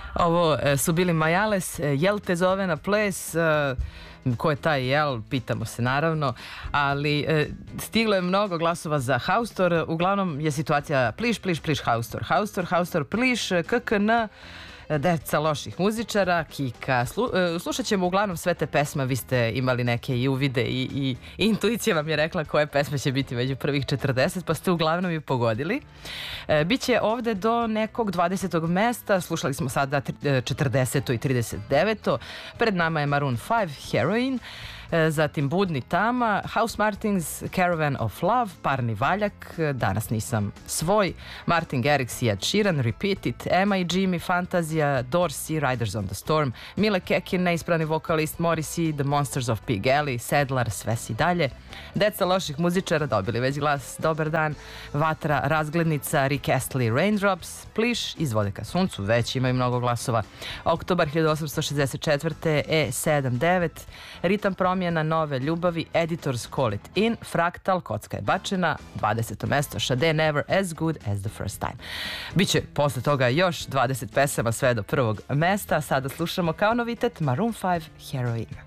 Ovo su bili Majales, Jel te zove na ples, ko je taj Jel, pitamo se naravno, ali stiglo je mnogo glasova za Haustor, uglavnom je situacija pliš, pliš, pliš, Haustor, Haustor, Haustor, pliš, KKN, deca loših muzičara, Kika. Slušat ćemo uglavnom sve te pesme, vi ste imali neke i uvide i intuicija vam je rekla koje pesme će biti među prvih 40, pa ste uglavnom i pogodili. Biće ovde do nekog 20. mesta, slušali smo sada 40. i 39. Pred nama je Maroon 5, Heroin, zatim Budni Tama, House Martins, Caravan of Love, Parni valjak, Danas nisam svoj, Martin Garrix i Ed Sheeran, Repeat It, Emma i Jimmy, Fantazija, Dorsey, Riders on the Storm, Mile Kekin, neispravni vokalist, Morrissey, The Monsters of Pig Alley, Sedlar, sve si dalje. Deca loših muzičara dobili već glas, Dobar dan, Vatra, Razglednica, Rick Astley, Raindrops, Pliš, Izvode ka suncu, već imaju mnogo glasova. Oktobar 1864. E79, Ritam promjena, Nove ljubavi, Editors Call It In, Fraktal, Kocka je bačena, 20. mesto, Sade Never As Good As The First Time. Biće posle toga još 20 pesama sve do prvog mesta, sada slušamo kao novitet Maroon 5, Heroin.